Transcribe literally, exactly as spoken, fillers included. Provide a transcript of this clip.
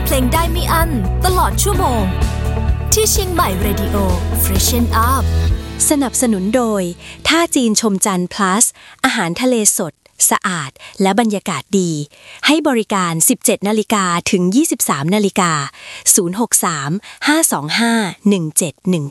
เพลงได้ไม่อั้นตลอดชั่วโมงที่เชียงใหม่ Radio Freshen Up สนับสนุนโดยท่าจีนชมจันทร์ plus อาหารทะเลสดสะอาดและบรรยากาศดีให้บริการ สิบเจ็ดนาฬิกา ถึง ยี่สิบสามนาฬิกา ศูนย์ หก สาม ห้า สอง ห้า หนึ่ง เจ็ด หนึ่ง